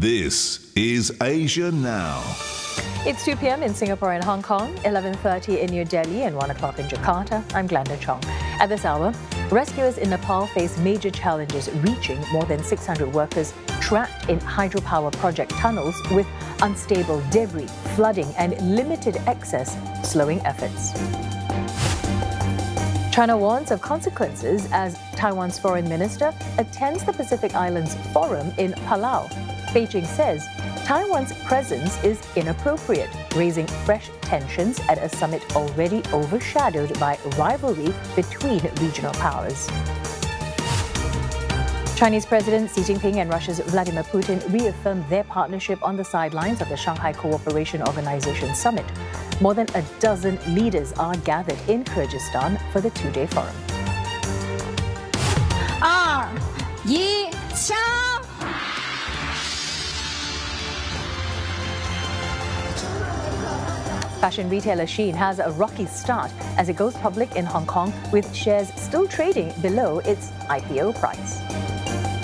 This is Asia Now. It's 2 p.m. in Singapore and Hong Kong, 11:30 in New Delhi and 1 o'clock in Jakarta. I'm Glenda Chong. At this hour, rescuers in Nepal face major challenges, reaching more than 600 workers trapped in hydropower project tunnels with unstable debris, flooding and limited access, slowing efforts. China warns of consequences as Taiwan's foreign minister attends the Pacific Islands Forum in Palau. Beijing says Taiwan's presence is inappropriate, raising fresh tensions at a summit already overshadowed by rivalry between regional powers. Chinese President Xi Jinping and Russia's Vladimir Putin reaffirmed their partnership on the sidelines of the Shanghai Cooperation Organization summit. More than a dozen leaders are gathered in Kyrgyzstan for the two-day forum. Fashion retailer Shein has a rocky start as it goes public in Hong Kong with shares still trading below its IPO price.